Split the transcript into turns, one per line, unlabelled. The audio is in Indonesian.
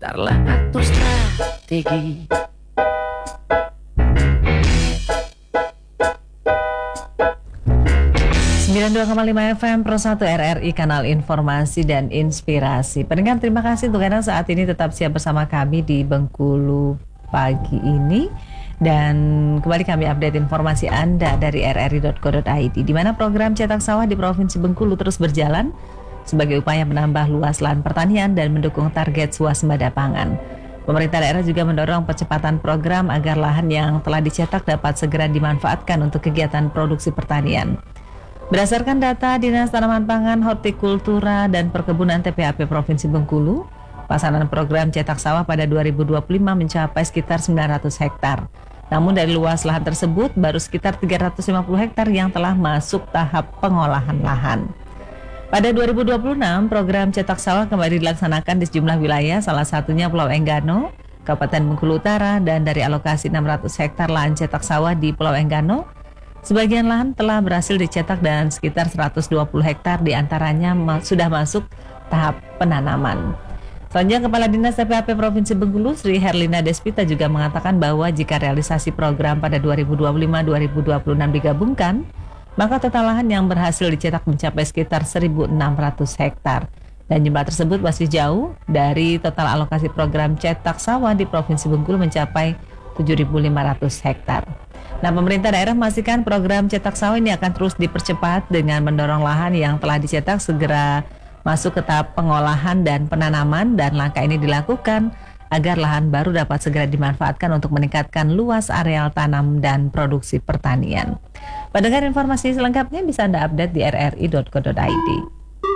Pintarlah atur strategi. FM Pro 1 RRI, kanal informasi dan inspirasi. Pendengar, terima kasih untuk Anda saat ini tetap siap bersama kami di Bengkulu pagi ini. Dan kembali kami update informasi Anda dari rri.co.id, di mana program cetak sawah di Provinsi Bengkulu terus berjalan sebagai upaya menambah luas lahan pertanian dan mendukung target swasembada pangan. Pemerintah daerah juga mendorong percepatan program agar lahan yang telah dicetak dapat segera dimanfaatkan untuk kegiatan produksi pertanian. Berdasarkan data Dinas Tanaman Pangan, Hortikultura, dan Perkebunan TPAP Provinsi Bengkulu, pelaksanaan program cetak sawah pada 2025 mencapai sekitar 900 hektar. Namun dari luas lahan tersebut, baru sekitar 350 hektar yang telah masuk tahap pengolahan lahan. Pada 2026, program cetak sawah kembali dilaksanakan di sejumlah wilayah, salah satunya Pulau Enggano, Kabupaten Bengkulu Utara, dan dari alokasi 600 hektar lahan cetak sawah di Pulau Enggano, sebagian lahan telah berhasil dicetak dan sekitar 120 hektar diantaranya sudah masuk tahap penanaman. Selanjutnya, Kepala Dinas TPAP Provinsi Bengkulu, Sri Herlina Despita, juga mengatakan bahwa jika realisasi program pada 2025-2026 digabungkan, maka total lahan yang berhasil dicetak mencapai sekitar 1.600 hektar. Dan jumlah tersebut masih jauh dari total alokasi program cetak sawah di Provinsi Bengkulu mencapai 7.500 hektar. Nah, pemerintah daerah memastikan program cetak sawah ini akan terus dipercepat dengan mendorong lahan yang telah dicetak segera masuk ke tahap pengolahan dan penanaman, dan langkah ini dilakukan agar lahan baru dapat segera dimanfaatkan untuk meningkatkan luas areal tanam dan produksi pertanian. Pendengar, informasi selengkapnya bisa Anda update di rri.co.id.